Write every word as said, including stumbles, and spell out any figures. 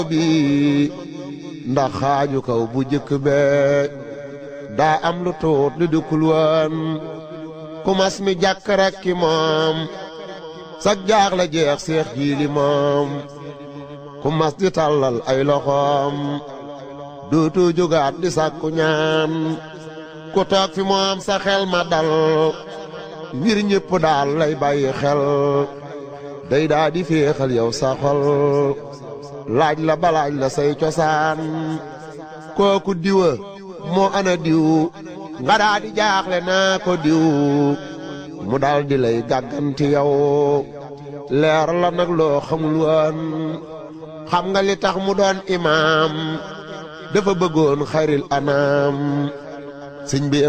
bi ndax xaaju kaw bu jëkk bee daa am lu tuut lu dukkul woon ku mas mi jàkk rek ki moom sag jaax la jeex seex jiili moom ku mas di tàllal ay loxoom dootu jógaat di sàkku ñaan ku toog fi moom sa xel ma dal ngir ñépp daal lay bàyyi xel day daa di féexal yow sa xol laaj la balaaj la say cosaan kooku diwa moo ana diw nga daa di jaaxle naa ko diw mu daal di lay gàgganti yow leer la nag loo xamul woon xam nga li tax mu doon imaam dafa bëggoon xayril anaam sëñ bi